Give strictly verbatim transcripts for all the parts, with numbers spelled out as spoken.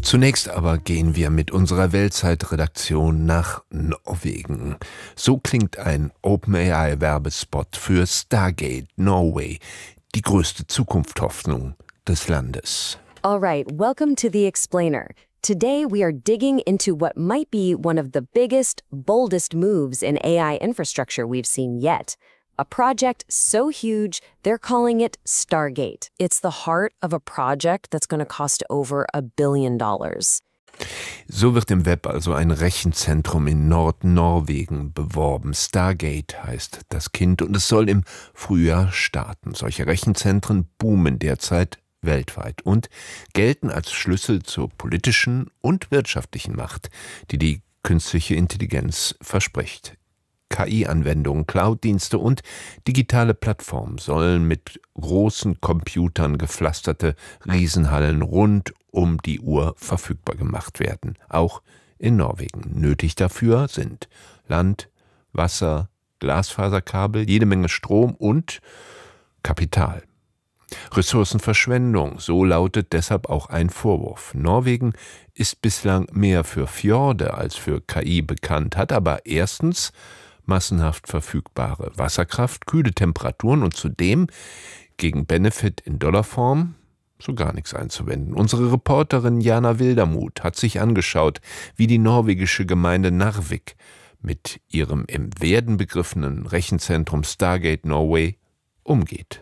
Zunächst aber gehen wir mit unserer Weltzeit-Redaktion nach Norwegen. So klingt ein OpenAI-Werbespot für Stargate Norway, die größte Zukunftshoffnung des Landes. All right, welcome to The Explainer. Today we are digging into what might be one of the biggest, boldest moves in A I infrastructure we've seen yet. A project so huge, they're calling it Stargate. It's the heart of a project that's going to cost over a billion dollars. So wird im Web also ein Rechenzentrum in Nordnorwegen beworben. Stargate heißt das Kind und es soll im Frühjahr starten. Solche Rechenzentren boomen derzeit weltweit und gelten als Schlüssel zur politischen und wirtschaftlichen Macht, die die künstliche Intelligenz verspricht. K I-Anwendungen, Cloud-Dienste und digitale Plattformen sollen mit großen Computern gepflasterte Riesenhallen rund um die Uhr verfügbar gemacht werden, auch in Norwegen. Nötig dafür sind Land, Wasser, Glasfaserkabel, jede Menge Strom und Kapital. Ressourcenverschwendung, so lautet deshalb auch ein Vorwurf. Norwegen ist bislang mehr für Fjorde als für K I bekannt, hat aber erstens massenhaft verfügbare Wasserkraft, kühle Temperaturen und zudem gegen Benefit in Dollarform so gar nichts einzuwenden. Unsere Reporterin Jana Wildermuth hat sich angeschaut, wie die norwegische Gemeinde Narvik mit ihrem im Werden begriffenen Rechenzentrum Stargate Norway umgeht.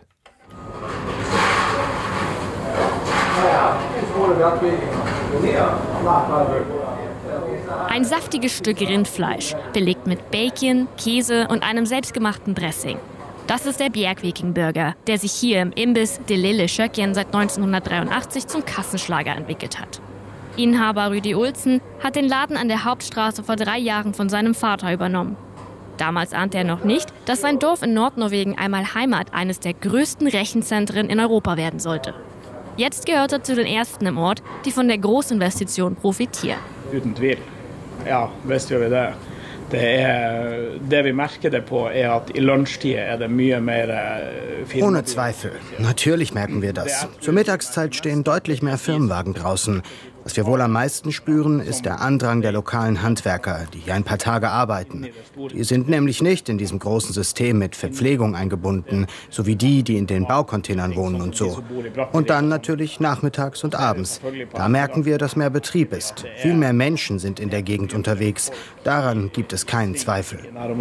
Ein saftiges Stück Rindfleisch, belegt mit Bacon, Käse und einem selbstgemachten Dressing. Das ist der Bjerkviking-Burger, der sich hier im Imbiss Det Lille Kjøkken seit neunzehnhundertdreiundachtzig zum Kassenschlager entwickelt hat. Inhaber Rudi Olsen hat den Laden an der Hauptstraße vor drei Jahren von seinem Vater übernommen. Damals ahnte er noch nicht, dass sein Dorf in Nordnorwegen einmal Heimat eines der größten Rechenzentren in Europa werden sollte. Jetzt gehört er zu den ersten im Ort, die von der Großinvestition profitieren. Uten tvil. Ja, visst gjør vi det. Det, er, det vi merker det på, er at i lunsjtid er det mye mer firma. Ohne Zweifel. Natürlich merken wir das. Zur Mittagszeit stehen deutlich mehr Firmenwagen draußen. Was wir wohl am meisten spüren, ist der Andrang der lokalen Handwerker, die hier ein paar Tage arbeiten. Die sind nämlich nicht in diesem großen System mit Verpflegung eingebunden, so wie die, die in den Baucontainern wohnen und so. Und dann natürlich nachmittags und abends. Da merken wir, dass mehr Betrieb ist. Viel mehr Menschen sind in der Gegend unterwegs. Daran gibt es keinen Zweifel.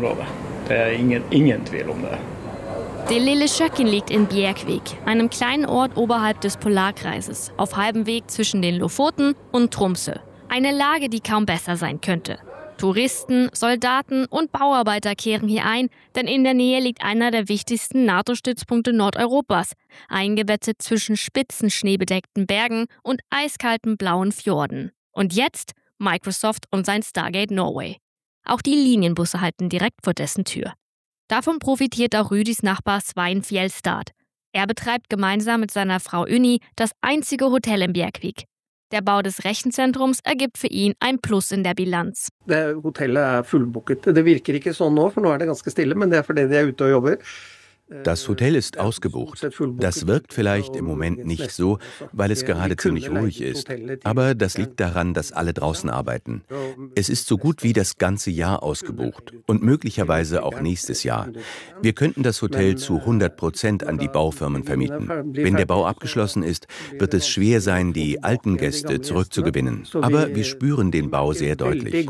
Det Lille Kjøkken liegt in Bjerkvik, einem kleinen Ort oberhalb des Polarkreises, auf halbem Weg zwischen den Lofoten und Tromsø. Eine Lage, die kaum besser sein könnte. Touristen, Soldaten und Bauarbeiter kehren hier ein, denn in der Nähe liegt einer der wichtigsten NATO-Stützpunkte Nordeuropas, eingebettet zwischen spitzen schneebedeckten Bergen und eiskalten blauen Fjorden. Und jetzt Microsoft und sein Stargate Norway. Auch die Linienbusse halten direkt vor dessen Tür. Davon profitiert auch Rüdis Nachbar Svein Fjellstad. Er betreibt gemeinsam mit seiner Frau Unni das einzige Hotel in Bjerkvik. Der Bau des Rechenzentrums ergibt für ihn ein Plus in der Bilanz. Det hotellet er fullbooket. Det virker ikke sånn nå, for nå er det ganske stille, men det er fordi de er ute og jobber. Das Hotel ist ausgebucht. Das wirkt vielleicht im Moment nicht so, weil es gerade ziemlich ruhig ist. Aber das liegt daran, dass alle draußen arbeiten. Es ist so gut wie das ganze Jahr ausgebucht und möglicherweise auch nächstes Jahr. Wir könnten das Hotel zu hundert Prozent an die Baufirmen vermieten. Wenn der Bau abgeschlossen ist, wird es schwer sein, die alten Gäste zurückzugewinnen. Aber wir spüren den Bau sehr deutlich.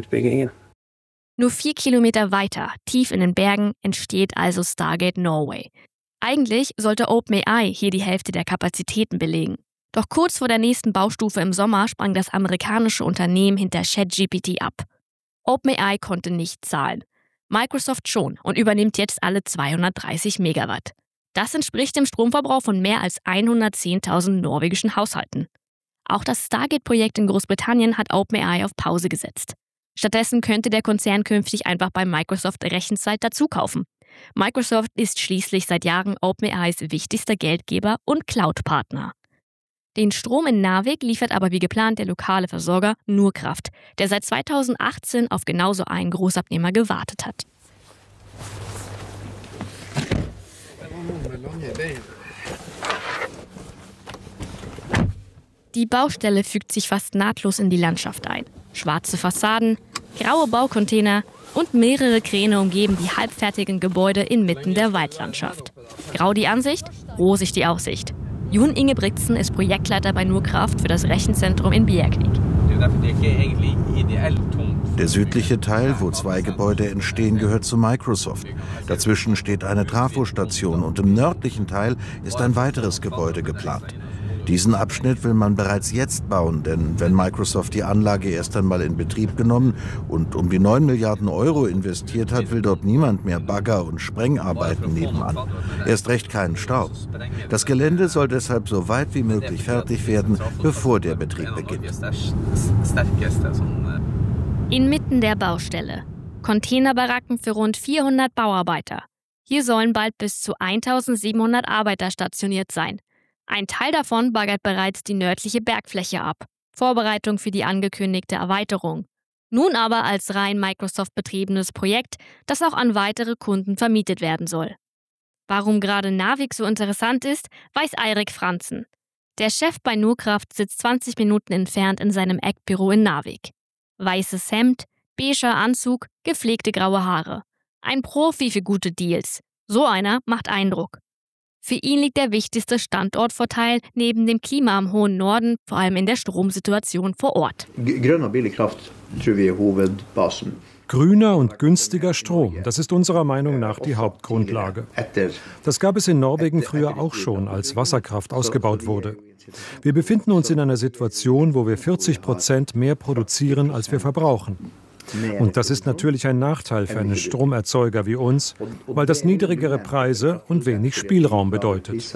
Nur vier Kilometer weiter, tief in den Bergen, entsteht also Stargate Norway. Eigentlich sollte OpenAI hier die Hälfte der Kapazitäten belegen. Doch kurz vor der nächsten Baustufe im Sommer sprang das amerikanische Unternehmen hinter ChatGPT ab. OpenAI konnte nicht zahlen. Microsoft schon und übernimmt jetzt alle zweihundertdreißig Megawatt. Das entspricht dem Stromverbrauch von mehr als hundertzehntausend norwegischen Haushalten. Auch das Stargate-Projekt in Großbritannien hat OpenAI auf Pause gesetzt. Stattdessen könnte der Konzern künftig einfach bei Microsoft Rechenzeit dazukaufen. Microsoft ist schließlich seit Jahren OpenAIs wichtigster Geldgeber und Cloud-Partner. Den Strom in Narvik liefert aber wie geplant der lokale Versorger Nordkraft, der seit zweitausendachtzehn auf genauso einen Großabnehmer gewartet hat. Die Die Baustelle fügt sich fast nahtlos in die Landschaft ein. Schwarze Fassaden, graue Baucontainer und mehrere Kräne umgeben die halbfertigen Gebäude inmitten der Waldlandschaft. Grau die Ansicht, rosig die Aussicht. Jon Ingebrigtsen ist Projektleiter bei Nordkraft für das Rechenzentrum in Bjerkvik. Der südliche Teil, wo zwei Gebäude entstehen, gehört zu Microsoft. Dazwischen steht eine Trafostation und im nördlichen Teil ist ein weiteres Gebäude geplant. Diesen Abschnitt will man bereits jetzt bauen, denn wenn Microsoft die Anlage erst einmal in Betrieb genommen und um die neun Milliarden Euro investiert hat, will dort niemand mehr Bagger- und Sprengarbeiten nebenan. Erst recht keinen Staub. Das Gelände soll deshalb so weit wie möglich fertig werden, bevor der Betrieb beginnt. Inmitten der Baustelle. Containerbaracken für rund vierhundert Bauarbeiter. Hier sollen bald bis zu eintausendsiebenhundert Arbeiter stationiert sein. Ein Teil davon baggert bereits die nördliche Bergfläche ab. Vorbereitung für die angekündigte Erweiterung. Nun aber als rein Microsoft-betriebenes Projekt, das auch an weitere Kunden vermietet werden soll. Warum gerade Narvik so interessant ist, weiß Eirik Franzen. Der Chef bei Nordkraft sitzt zwanzig Minuten entfernt in seinem Eckbüro in Narvik. Weißes Hemd, beiger Anzug, gepflegte graue Haare. Ein Profi für gute Deals. So einer macht Eindruck. Für ihn liegt der wichtigste Standortvorteil neben dem Klima am hohen Norden, vor allem in der Stromsituation vor Ort. Grüner und günstiger Strom, das ist unserer Meinung nach die Hauptgrundlage. Das gab es in Norwegen früher auch schon, als Wasserkraft ausgebaut wurde. Wir befinden uns in einer Situation, wo wir vierzig Prozent mehr produzieren, als wir verbrauchen. Und das ist natürlich ein Nachteil für einen Stromerzeuger wie uns, weil das niedrigere Preise und wenig Spielraum bedeutet.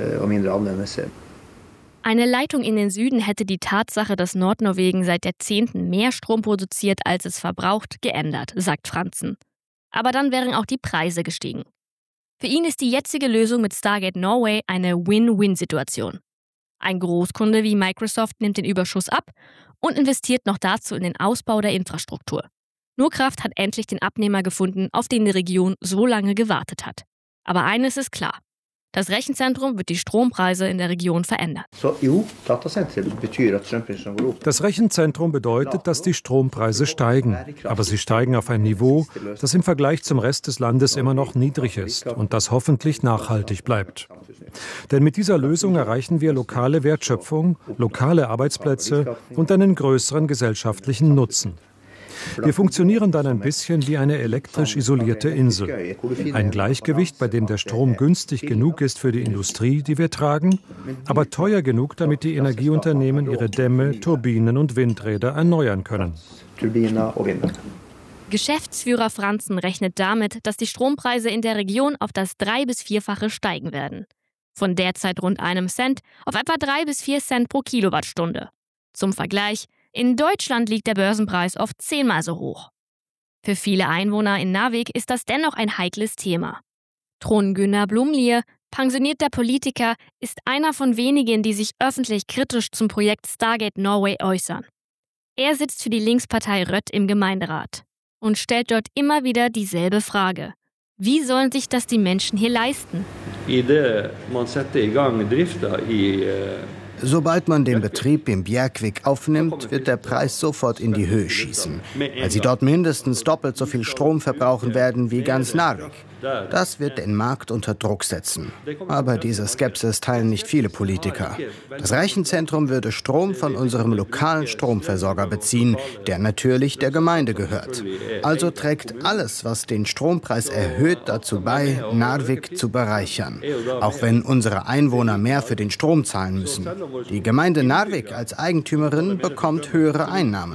Eine Leitung in den Süden hätte die Tatsache, dass Nordnorwegen seit Jahrzehnten mehr Strom produziert, als es verbraucht, geändert, sagt Franzen. Aber dann wären auch die Preise gestiegen. Für ihn ist die jetzige Lösung mit Stargate Norway eine Win-Win-Situation. Ein Großkunde wie Microsoft nimmt den Überschuss ab und investiert noch dazu in den Ausbau der Infrastruktur. Nordkraft hat endlich den Abnehmer gefunden, auf den die Region so lange gewartet hat. Aber eines ist klar: Das Rechenzentrum wird die Strompreise in der Region verändern. Das Rechenzentrum bedeutet, dass die Strompreise steigen. Aber sie steigen auf ein Niveau, das im Vergleich zum Rest des Landes immer noch niedrig ist und das hoffentlich nachhaltig bleibt. Denn mit dieser Lösung erreichen wir lokale Wertschöpfung, lokale Arbeitsplätze und einen größeren gesellschaftlichen Nutzen. Wir funktionieren dann ein bisschen wie eine elektrisch isolierte Insel. Ein Gleichgewicht, bei dem der Strom günstig genug ist für die Industrie, die wir tragen, aber teuer genug, damit die Energieunternehmen ihre Dämme, Turbinen und Windräder erneuern können. Geschäftsführer Franzen rechnet damit, dass die Strompreise in der Region auf das drei- bis vierfache steigen werden. Von derzeit rund einem Cent auf etwa drei bis vier Cent pro Kilowattstunde. Zum Vergleich: In Deutschland liegt der Börsenpreis oft zehnmal so hoch. Für viele Einwohner in Narvik ist das dennoch ein heikles Thema. Trond Gunnar Blumlier, pensionierter Politiker, ist einer von wenigen, die sich öffentlich kritisch zum Projekt Stargate Norway äußern. Er sitzt für die Linkspartei Rødt im Gemeinderat und stellt dort immer wieder dieselbe Frage: Wie sollen sich das die Menschen hier leisten? Sobald man den Betrieb im Bjerkvik aufnimmt, wird der Preis sofort in die Höhe schießen, weil sie dort mindestens doppelt so viel Strom verbrauchen werden wie ganz Narvik. Das wird den Markt unter Druck setzen. Aber diese Skepsis teilen nicht viele Politiker. Das Rechenzentrum würde Strom von unserem lokalen Stromversorger beziehen, der natürlich der Gemeinde gehört. Also trägt alles, was den Strompreis erhöht, dazu bei, Narvik zu bereichern. Auch wenn unsere Einwohner mehr für den Strom zahlen müssen. Die Gemeinde Narvik als Eigentümerin bekommt höhere Einnahmen.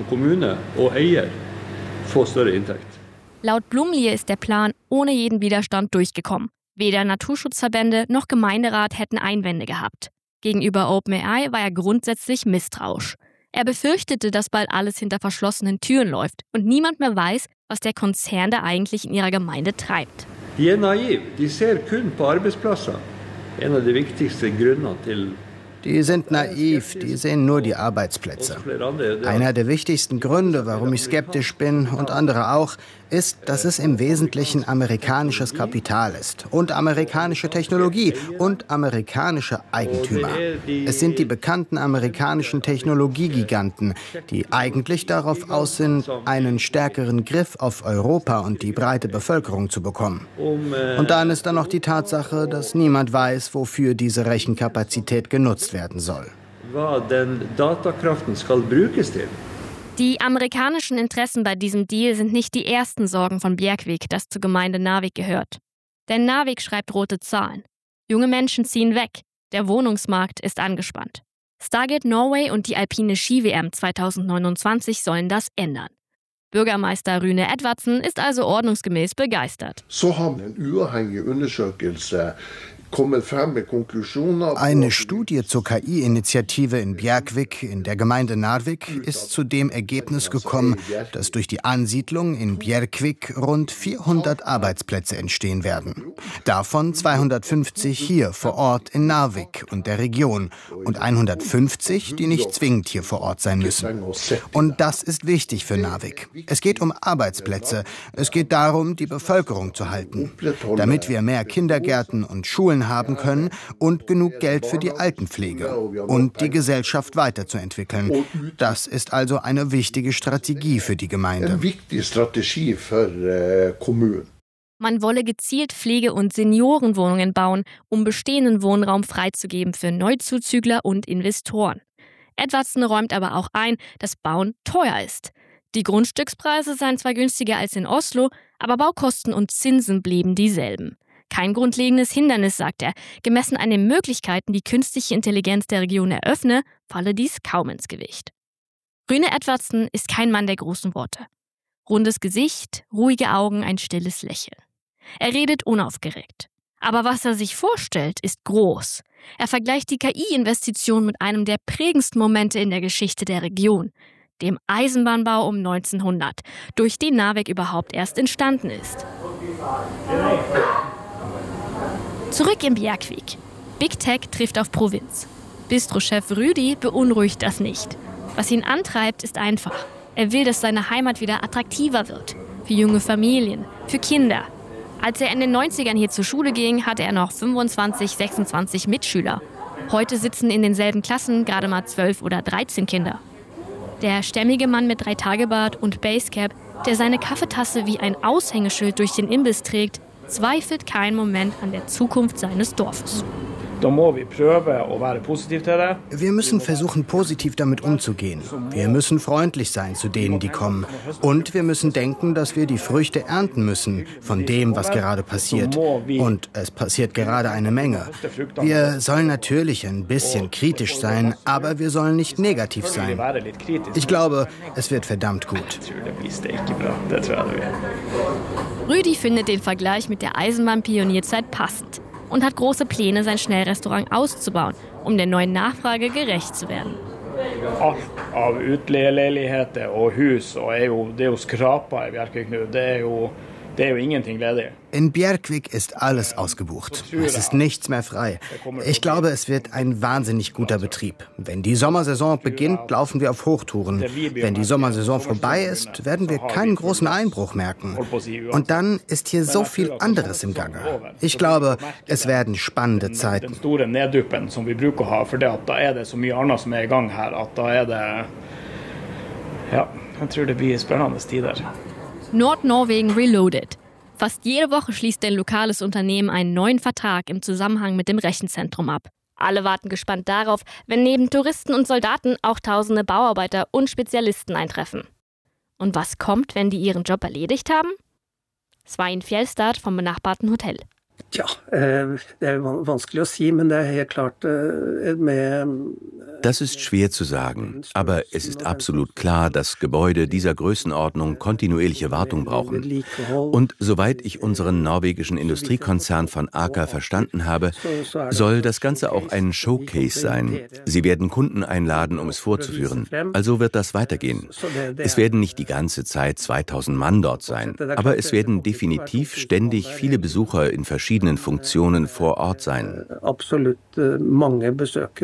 Laut Blumlier ist der Plan ohne jeden Widerstand durchgekommen. Weder Naturschutzverbände noch Gemeinderat hätten Einwände gehabt. Gegenüber OpenAI war er grundsätzlich misstrauisch. Er befürchtete, dass bald alles hinter verschlossenen Türen läuft und niemand mehr weiß, was der Konzern da eigentlich in ihrer Gemeinde treibt. Die er naiv. Die ser kun på arbeidsplasser. En av de viktigste grunnene til Die sind naiv, die sehen nur die Arbeitsplätze. Einer der wichtigsten Gründe, warum ich skeptisch bin und andere auch, ist, dass es im Wesentlichen amerikanisches Kapital ist und amerikanische Technologie und amerikanische Eigentümer. Es sind die bekannten amerikanischen Technologiegiganten, die eigentlich darauf aus sind, einen stärkeren Griff auf Europa und die breite Bevölkerung zu bekommen. Und dann ist da noch die Tatsache, dass niemand weiß, wofür diese Rechenkapazität genutzt werden soll. Die amerikanischen Interessen bei diesem Deal sind nicht die ersten Sorgen von Bjerkvik, das zur Gemeinde Narvik gehört. Denn Narvik schreibt rote Zahlen. Junge Menschen ziehen weg. Der Wohnungsmarkt ist angespannt. Stargate Norway und die alpine Ski-W M zweitausendneunundzwanzig sollen das ändern. Bürgermeister Rune Edvardsen ist also ordnungsgemäß begeistert. So haben wir eine unabhängige Untersuchung. Eine Studie zur K I-Initiative in Bjerkvik in der Gemeinde Narvik ist zu dem Ergebnis gekommen, dass durch die Ansiedlung in Bjerkvik rund vierhundert Arbeitsplätze entstehen werden. Davon zweihundertfünfzig hier vor Ort in Narvik und der Region und hundertfünfzig, die nicht zwingend hier vor Ort sein müssen. Und das ist wichtig für Narvik. Es geht um Arbeitsplätze. Es geht darum, die Bevölkerung zu halten, damit wir mehr Kindergärten und Schulen haben können und genug Geld für die Altenpflege und die Gesellschaft weiterzuentwickeln. Das ist also eine wichtige Strategie für die Gemeinde. Man wolle gezielt Pflege- und Seniorenwohnungen bauen, um bestehenden Wohnraum freizugeben für Neuzuzügler und Investoren. Edvardsen räumt aber auch ein, dass Bauen teuer ist. Die Grundstückspreise seien zwar günstiger als in Oslo, aber Baukosten und Zinsen blieben dieselben. Kein grundlegendes Hindernis, sagt er. Gemessen an den Möglichkeiten, die künstliche Intelligenz der Region eröffne, falle dies kaum ins Gewicht. Rune Edvardsen ist kein Mann der großen Worte. Rundes Gesicht, ruhige Augen, ein stilles Lächeln. Er redet unaufgeregt. Aber was er sich vorstellt, ist groß. Er vergleicht die K I-Investition mit einem der prägendsten Momente in der Geschichte der Region, dem Eisenbahnbau um neunzehnhundert, durch den Narvik überhaupt erst entstanden ist. Zurück in Bjerkvik. Big Tech trifft auf Provinz. Bistro-Chef Rudi beunruhigt das nicht. Was ihn antreibt, ist einfach. Er will, dass seine Heimat wieder attraktiver wird. Für junge Familien, für Kinder. Als er in den neunzigern hier zur Schule ging, hatte er noch fünfundzwanzig, sechsundzwanzig Mitschüler. Heute sitzen in denselben Klassen gerade mal zwölf oder dreizehn Kinder. Der stämmige Mann mit Dreitagebart und Basecap, der seine Kaffeetasse wie ein Aushängeschild durch den Imbiss trägt, zweifelt keinen Moment an der Zukunft seines Dorfes. Wir müssen versuchen, positiv damit umzugehen. Wir müssen freundlich sein zu denen, die kommen. Und wir müssen denken, dass wir die Früchte ernten müssen von dem, was gerade passiert. Und es passiert gerade eine Menge. Wir sollen natürlich ein bisschen kritisch sein, aber wir sollen nicht negativ sein. Ich glaube, es wird verdammt gut. Rüdi findet den Vergleich mit der Eisenbahnpionierzeit passend und hat große Pläne, sein Schnellrestaurant auszubauen, um der neuen Nachfrage gerecht zu werden. Alt av utleieleiligheter og hus, og er jo, det er jo skrapa i Bjerkvik nå, det er jo, det er jo ingenting ledig. In Bjerkvik ist alles ausgebucht. Es ist nichts mehr frei. Ich glaube, es wird ein wahnsinnig guter Betrieb. Wenn die Sommersaison beginnt, laufen wir auf Hochtouren. Wenn die Sommersaison vorbei ist, werden wir keinen großen Einbruch merken. Und dann ist hier so viel anderes im Gange. Ich glaube, es werden spannende Zeiten. Nordnorwegen Reloaded. Fast jede Woche schließt ein lokales Unternehmen einen neuen Vertrag im Zusammenhang mit dem Rechenzentrum ab. Alle warten gespannt darauf, wenn neben Touristen und Soldaten auch tausende Bauarbeiter und Spezialisten eintreffen. Und was kommt, wenn die ihren Job erledigt haben? Svein Fjellstad vom benachbarten Hotel. Ja, det er vanskelig å si, men det er helt klart med. Das ist schwer zu sagen, aber es ist absolut klar, dass Gebäude dieser Größenordnung kontinuierliche Wartung brauchen. Und soweit ich unseren norwegischen Industriekonzern von Aker verstanden habe, soll das Ganze auch ein Showcase sein. Sie werden Kunden einladen, um es vorzuführen. Also wird das weitergehen. Es werden nicht die ganze Zeit zweitausend Mann dort sein, aber es werden definitiv ständig viele Besucher in verschiedenen Funktionen vor Ort sein. Absolut mange besøkende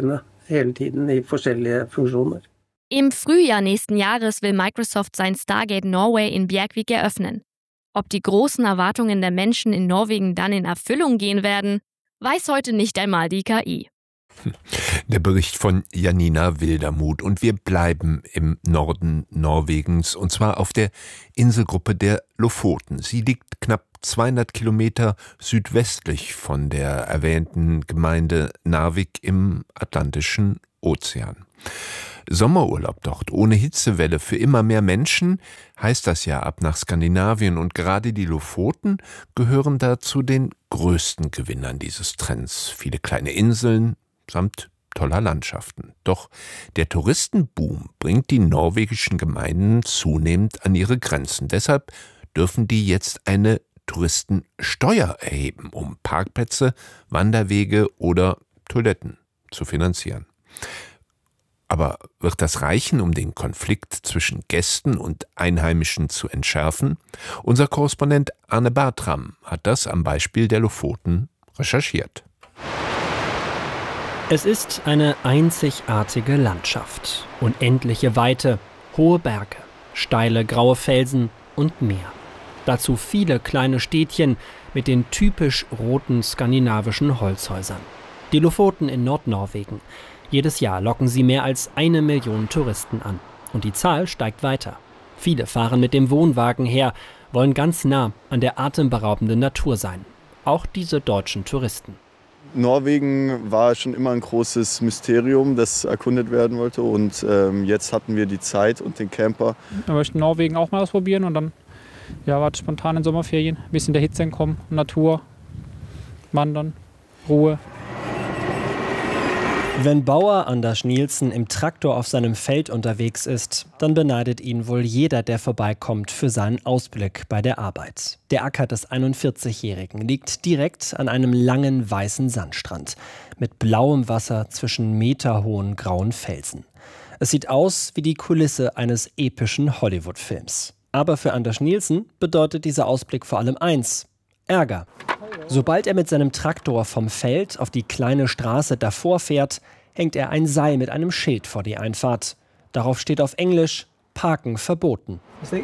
Im Frühjahr nächsten Jahres will Microsoft sein Stargate Norway in Bjerkvik eröffnen. Ob die großen Erwartungen der Menschen in Norwegen dann in Erfüllung gehen werden, weiß heute nicht einmal die K I. Der Bericht von Janina Wildermuth, und wir bleiben im Norden Norwegens, und zwar auf der Inselgruppe der Lofoten. Sie liegt knapp zweihundert Kilometer südwestlich von der erwähnten Gemeinde Narvik im Atlantischen Ozean. Sommerurlaub dort ohne Hitzewelle für immer mehr Menschen, heißt das ja ab nach Skandinavien, und gerade die Lofoten gehören da zu den größten Gewinnern dieses Trends. Viele kleine Inseln samt toller Landschaften. Doch der Touristenboom bringt die norwegischen Gemeinden zunehmend an ihre Grenzen. Deshalb dürfen die jetzt eine Touristensteuer erheben, um Parkplätze, Wanderwege oder Toiletten zu finanzieren. Aber wird das reichen, um den Konflikt zwischen Gästen und Einheimischen zu entschärfen? Unser Korrespondent Arne Bartram hat das am Beispiel der Lofoten recherchiert. Es ist eine einzigartige Landschaft. Unendliche Weite, hohe Berge, steile graue Felsen und Meer. Dazu viele kleine Städtchen mit den typisch roten skandinavischen Holzhäusern. Die Lofoten in Nordnorwegen. Jedes Jahr locken sie mehr als eine Million Touristen an. Und die Zahl steigt weiter. Viele fahren mit dem Wohnwagen her, wollen ganz nah an der atemberaubenden Natur sein. Auch diese deutschen Touristen. Norwegen war schon immer ein großes Mysterium, das erkundet werden wollte. Und ähm, jetzt hatten wir die Zeit und den Camper. Wir möchten Norwegen auch mal ausprobieren und dann ja, war spontan in Sommerferien. Ein bisschen der Hitze entkommen, Natur, Wandern, Ruhe. Wenn Bauer Anders Nielsen im Traktor auf seinem Feld unterwegs ist, dann beneidet ihn wohl jeder, der vorbeikommt, für seinen Ausblick bei der Arbeit. Der Acker des einundvierzigjährigen liegt direkt an einem langen weißen Sandstrand mit blauem Wasser zwischen meterhohen grauen Felsen. Es sieht aus wie die Kulisse eines epischen Hollywood-Films. Aber für Anders Nielsen bedeutet dieser Ausblick vor allem eins: Ärger. Sobald er mit seinem Traktor vom Feld auf die kleine Straße davor fährt, hängt er ein Seil mit einem Schild vor die Einfahrt. Darauf steht auf Englisch: Parken verboten.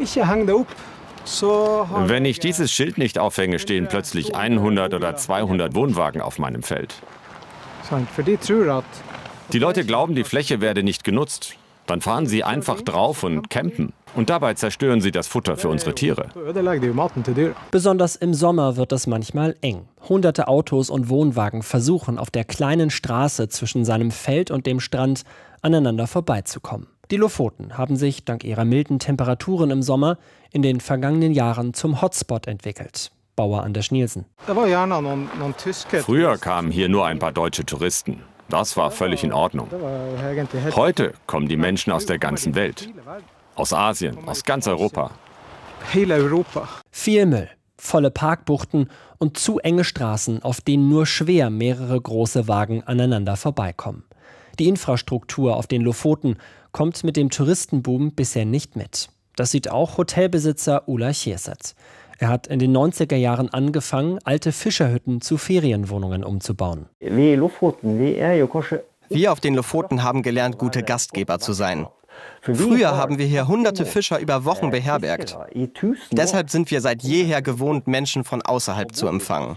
Wenn ich dieses Schild nicht aufhänge, stehen plötzlich hundert oder zweihundert Wohnwagen auf meinem Feld. Die Leute glauben, die Fläche werde nicht genutzt. Dann fahren sie einfach drauf und campen. Und dabei zerstören sie das Futter für unsere Tiere. Besonders im Sommer wird es manchmal eng. Hunderte Autos und Wohnwagen versuchen, auf der kleinen Straße zwischen seinem Feld und dem Strand aneinander vorbeizukommen. Die Lofoten haben sich dank ihrer milden Temperaturen im Sommer in den vergangenen Jahren zum Hotspot entwickelt. Bauer Anders Nielsen. Früher kamen hier nur ein paar deutsche Touristen. Das war völlig in Ordnung. Heute kommen die Menschen aus der ganzen Welt. Aus Asien, aus ganz Europa. Viel Müll, volle Parkbuchten und zu enge Straßen, auf denen nur schwer mehrere große Wagen aneinander vorbeikommen. Die Infrastruktur auf den Lofoten kommt mit dem Touristenboom bisher nicht mit. Das sieht auch Hotelbesitzer Ulla Chieset. Er hat in den neunziger Jahren angefangen, alte Fischerhütten zu Ferienwohnungen umzubauen. Wir auf den Lofoten haben gelernt, gute Gastgeber zu sein. Früher haben wir hier hunderte Fischer über Wochen beherbergt. Deshalb sind wir seit jeher gewohnt, Menschen von außerhalb zu empfangen.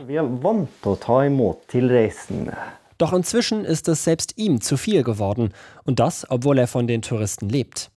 Doch inzwischen ist es selbst ihm zu viel geworden. Und das, obwohl er von den Touristen lebt.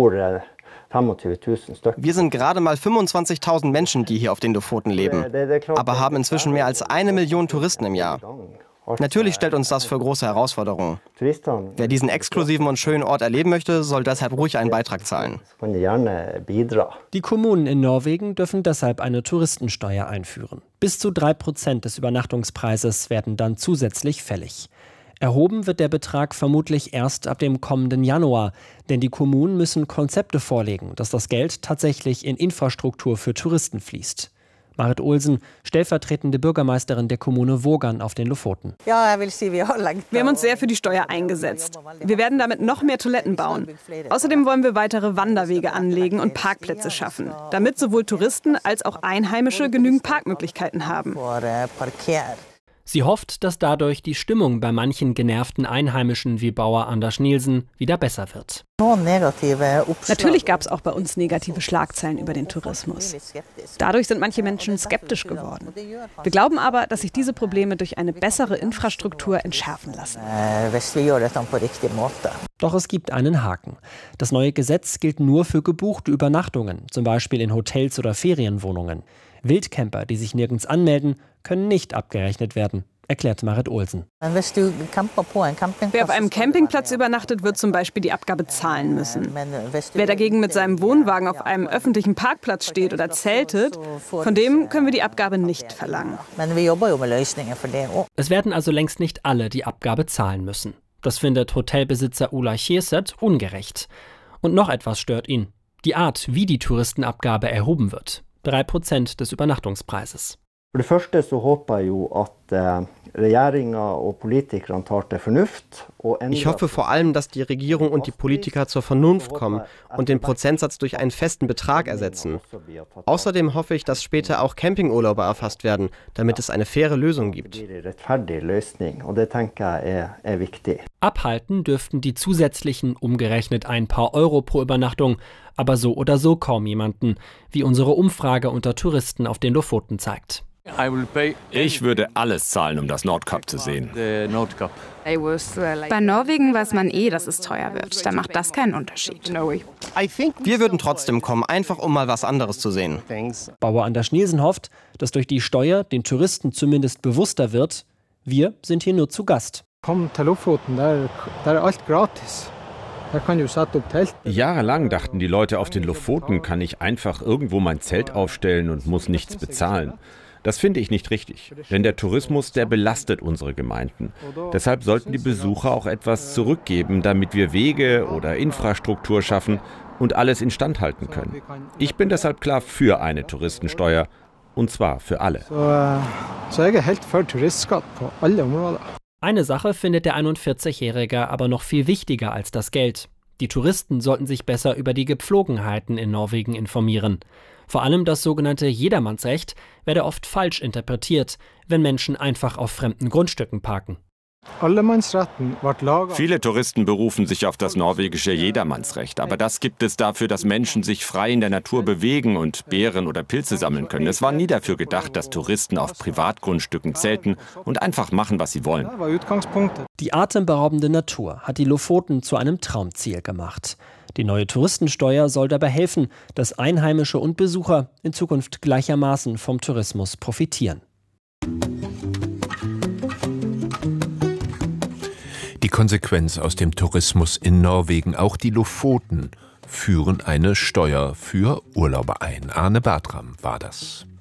Wir sind gerade mal fünfundzwanzigtausend Menschen, die hier auf den Lofoten leben, aber haben inzwischen mehr als eine Million Touristen im Jahr. Natürlich stellt uns das für große Herausforderungen. Wer diesen exklusiven und schönen Ort erleben möchte, soll deshalb ruhig einen Beitrag zahlen. Die Kommunen in Norwegen dürfen deshalb eine Touristensteuer einführen. Bis zu drei Prozent des Übernachtungspreises werden dann zusätzlich fällig. Erhoben wird der Betrag vermutlich erst ab dem kommenden Januar, denn die Kommunen müssen Konzepte vorlegen, dass das Geld tatsächlich in Infrastruktur für Touristen fließt. Marit Olsen, stellvertretende Bürgermeisterin der Kommune Vågan auf den Lofoten. Wir haben uns sehr für die Steuer eingesetzt. Wir werden damit noch mehr Toiletten bauen. Außerdem wollen wir weitere Wanderwege anlegen und Parkplätze schaffen, damit sowohl Touristen als auch Einheimische genügend Parkmöglichkeiten haben. Sie hofft, dass dadurch die Stimmung bei manchen genervten Einheimischen wie Bauer Anders Nielsen wieder besser wird. Natürlich gab es auch bei uns negative Schlagzeilen über den Tourismus. Dadurch sind manche Menschen skeptisch geworden. Wir glauben aber, dass sich diese Probleme durch eine bessere Infrastruktur entschärfen lassen. Doch es gibt einen Haken. Das neue Gesetz gilt nur für gebuchte Übernachtungen, zum Beispiel in Hotels oder Ferienwohnungen. Wildcamper, die sich nirgends anmelden, können nicht abgerechnet werden, erklärt Marit Olsen. Wer auf einem Campingplatz übernachtet, wird zum Beispiel die Abgabe zahlen müssen. Wer dagegen mit seinem Wohnwagen auf einem öffentlichen Parkplatz steht oder zeltet, von dem können wir die Abgabe nicht verlangen. Es werden also längst nicht alle die Abgabe zahlen müssen. Das findet Hotelbesitzer Ulla Chieset ungerecht. Und noch etwas stört ihn: die Art, wie die Touristenabgabe erhoben wird. Drei Prozent des Übernachtungspreises. Ich hoffe vor allem, dass die Regierung und die Politiker zur Vernunft kommen und den Prozentsatz durch einen festen Betrag ersetzen. Außerdem hoffe ich, dass später auch Campingurlauber erfasst werden, damit es eine faire Lösung gibt. Abhalten dürften die zusätzlichen umgerechnet ein paar Euro pro Übernachtung aber so oder so kaum jemanden, wie unsere Umfrage unter Touristen auf den Lofoten zeigt. Ich würde alles zahlen, um das Nordkap zu sehen. Bei Norwegen weiß man eh, dass es teuer wird. Da macht das keinen Unterschied. Wir würden trotzdem kommen, einfach um mal was anderes zu sehen. Bauer Anders Nielsen hofft, dass durch die Steuer den Touristen zumindest bewusster wird: wir sind hier nur zu Gast. Komm til Lofoten, der er alt gratis. Jahrelang dachten die Leute, auf den Lofoten kann ich einfach irgendwo mein Zelt aufstellen und muss nichts bezahlen. Das finde ich nicht richtig, denn der Tourismus, der belastet unsere Gemeinden. Deshalb sollten die Besucher auch etwas zurückgeben, damit wir Wege oder Infrastruktur schaffen und alles instand halten können. Ich bin deshalb klar für eine Touristensteuer, und zwar für alle. Eine Sache findet der einundvierzigjährige aber noch viel wichtiger als das Geld. Die Touristen sollten sich besser über die Gepflogenheiten in Norwegen informieren. Vor allem das sogenannte Jedermannsrecht werde oft falsch interpretiert, wenn Menschen einfach auf fremden Grundstücken parken. Viele Touristen berufen sich auf das norwegische Jedermannsrecht, aber das gibt es dafür, dass Menschen sich frei in der Natur bewegen und Beeren oder Pilze sammeln können. Es war nie dafür gedacht, dass Touristen auf Privatgrundstücken zelten und einfach machen, was sie wollen. Die atemberaubende Natur hat die Lofoten zu einem Traumziel gemacht. Die neue Touristensteuer soll dabei helfen, dass Einheimische und Besucher in Zukunft gleichermaßen vom Tourismus profitieren. Die Konsequenz aus dem Tourismus in Norwegen, auch die Lofoten führen eine Steuer für Urlauber ein. Arne Bartram war das.